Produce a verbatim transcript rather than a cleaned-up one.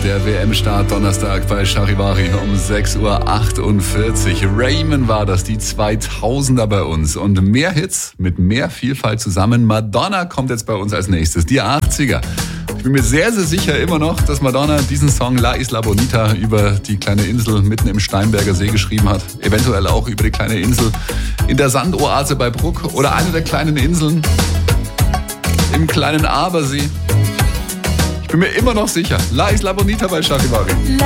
der W M-Start Donnerstag bei Charivari um sechs Uhr achtundvierzig. Raymond war das, die zweitausender bei uns. Und mehr Hits mit mehr Vielfalt zusammen. Madonna kommt jetzt bei uns als nächstes, die achtziger. Ich bin mir sehr, sehr sicher immer noch, dass Madonna diesen Song La Isla Bonita über die kleine Insel mitten im Steinberger See geschrieben hat. Eventuell auch über die kleine Insel in der Sandoase bei Bruck oder eine der kleinen Inseln im kleinen Abersee. Ich bin mir immer noch sicher. La Isla Bonita bei Charivari.